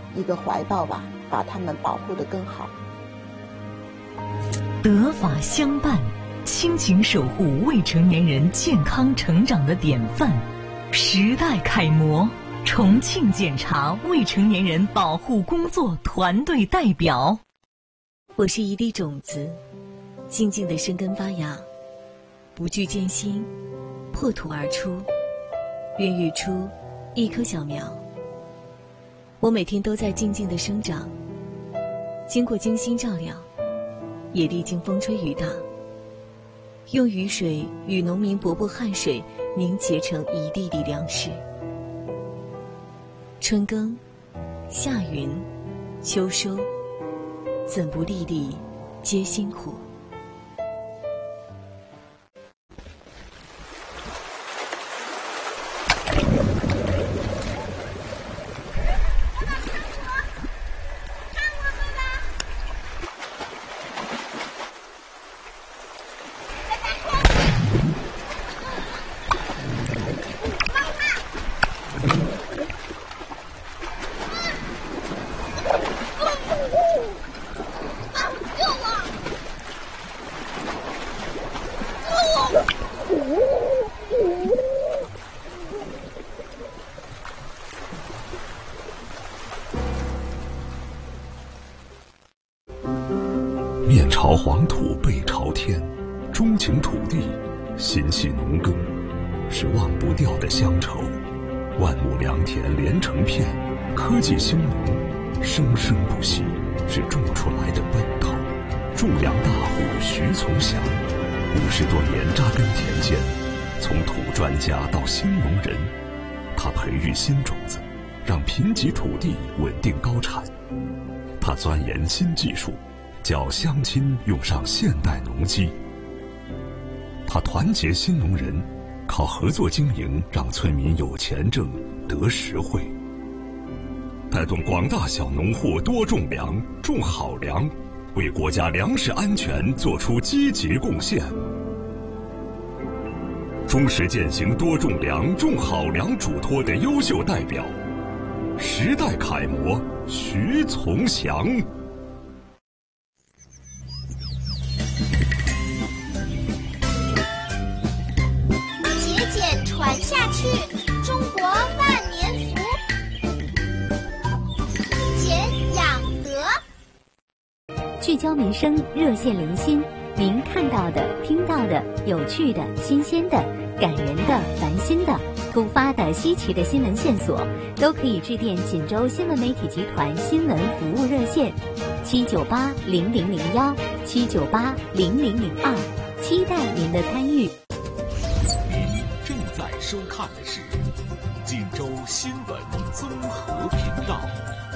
一个怀抱吧，把他们保护得更好。 德法相伴，亲情守护未成年人健康成长的典范，时代楷模，重庆检察未成年人保护工作团队代表。 我是一粒种子，静静地生根发芽，不惧艰辛，破土而出，孕育出一棵小苗。我每天都在静静地生长，经过精心照料，也历经风吹雨打，用雨水与农民伯伯汗水凝结成一粒粒粮食。春耕，夏耘，秋收，怎不粒粒皆辛苦？ 面朝黄土背朝天，钟情土地，心系农耕，是忘不掉的乡愁。万亩良田连成片，科技兴农，生生不息，是种出来的奔头。种粮大户徐从祥，50多年扎根田间，从土专家到新农人，他培育新种子，让贫瘠土地稳定高产。他钻研新技术，叫乡亲用上现代农机。他团结新农人，靠合作经营让村民有钱挣得实惠，带动广大小农户多种粮，种好粮，为国家粮食安全做出积极贡献。忠实践行多种粮、种好粮嘱托的优秀代表，时代楷模徐从祥。 节俭传下去，中国万年福。俭养德， 聚焦民生，热线零星，您看到的、听到的、有趣的、新鲜的、感人的、烦心的、突发的、稀奇的新闻线索，都可以致电锦州新闻媒体集团新闻服务热线7980001 7980002，期待您的参与。 您正在收看的是锦州新闻综合频道。